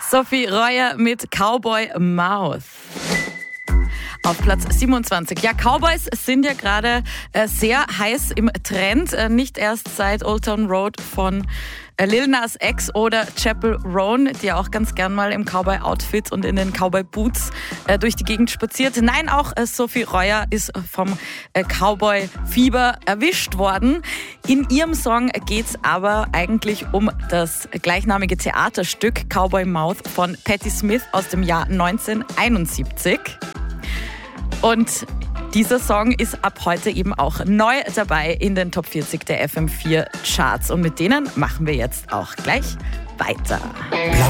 Sophie Reuer mit Cowboy Mouth. Auf Platz 27. Ja, Cowboys sind ja gerade sehr heiß im Trend. Nicht erst seit Old Town Road von Lil Nas X oder Chappell Roan, die auch ganz gern mal im Cowboy-Outfit und in den Cowboy-Boots durch die Gegend spaziert. Nein, auch Sophie Reuer ist vom Cowboy-Fieber erwischt worden. In ihrem Song geht's aber eigentlich um das gleichnamige Theaterstück Cowboy Mouth von Patti Smith aus dem Jahr 1971. Und dieser Song ist ab heute eben auch neu dabei in den Top 40 der FM4 Charts. Und mit denen machen wir jetzt auch gleich weiter.